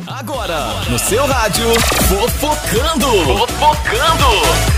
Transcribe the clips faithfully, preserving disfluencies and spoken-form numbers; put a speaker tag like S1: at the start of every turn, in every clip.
S1: Agora, no seu rádio, Fofocando. Fofocando.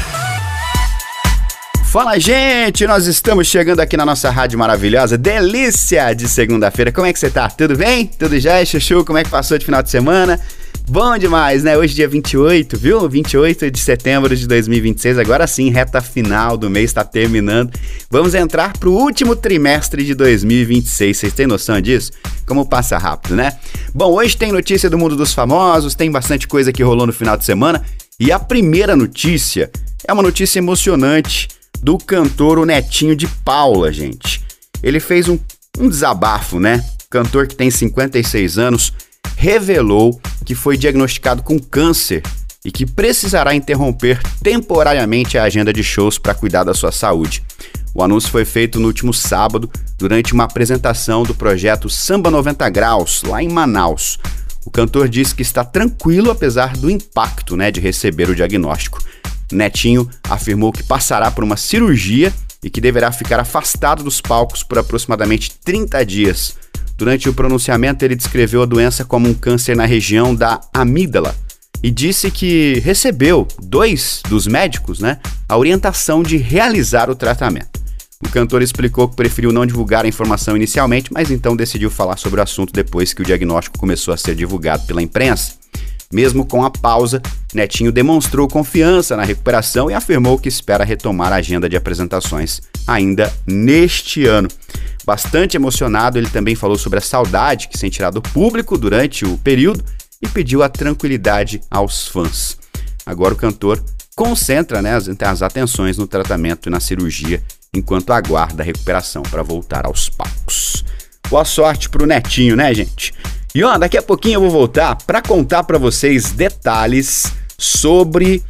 S2: Fala, gente! Nós estamos chegando aqui na nossa rádio maravilhosa, delícia de segunda-feira. Como é que você tá? Tudo bem? Tudo já, Chuchu? Como é que passou de final de semana? Bom demais, né? Hoje dia vinte e oito, viu? vinte e oito de setembro de dois mil e vinte e seis, agora sim, reta final do mês, tá terminando. Vamos entrar pro último trimestre de dois mil e vinte e seis, vocês têm noção disso? Como passa rápido, né? Bom, hoje tem notícia do mundo dos famosos, tem bastante coisa que rolou no final de semana, e a primeira notícia é uma notícia emocionante do cantor o Netinho de Paula, gente. Ele fez um, um desabafo, né? O cantor que tem cinquenta e seis anos revelou que foi diagnosticado com câncer e que precisará interromper temporariamente a agenda de shows para cuidar da sua saúde. O anúncio foi feito no último sábado, durante uma apresentação do projeto Samba noventa Graus, lá em Manaus. O cantor disse que está tranquilo apesar do impacto, né, de receber o diagnóstico. Netinho afirmou que passará por uma cirurgia e que deverá ficar afastado dos palcos por aproximadamente trinta dias. Durante o pronunciamento, ele descreveu a doença como um câncer na região da amígdala e disse que recebeu, dois dos médicos, né, a orientação de realizar o tratamento. O cantor explicou que preferiu não divulgar a informação inicialmente, mas então decidiu falar sobre o assunto depois que o diagnóstico começou a ser divulgado pela imprensa. Mesmo com a pausa, Netinho demonstrou confiança na recuperação e afirmou que espera retomar a agenda de apresentações ainda neste ano. Bastante emocionado, ele também falou sobre a saudade que sentirá do público durante o período e pediu a tranquilidade aos fãs. Agora o cantor concentra, né, as, as atenções no tratamento e na cirurgia enquanto aguarda a recuperação para voltar aos palcos. Boa sorte pro Netinho, né, gente? E ó, daqui a pouquinho eu vou voltar para contar para vocês detalhes sobre,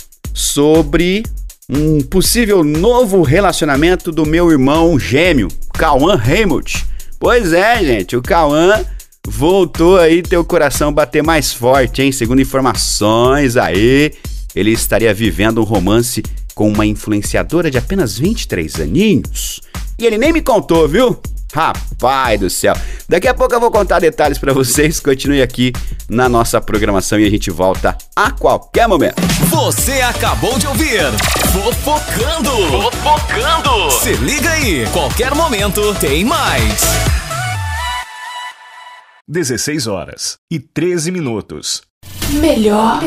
S2: sobre um possível novo relacionamento do meu irmão gêmeo, Cauã Raymond. Pois é, gente, o Cauã voltou aí ter o coração bater mais forte, hein? Segundo informações aí, ele estaria vivendo um romance com uma influenciadora de apenas vinte e três aninhos. E ele nem me contou, viu? Rapaz do céu, daqui a pouco eu vou contar detalhes pra vocês. Continue aqui na nossa programação e a gente volta a qualquer momento.
S1: Você acabou de ouvir Fofocando. Fofocando. Se liga aí, qualquer momento tem mais.
S3: dezesseis horas e treze minutos.
S4: Melhor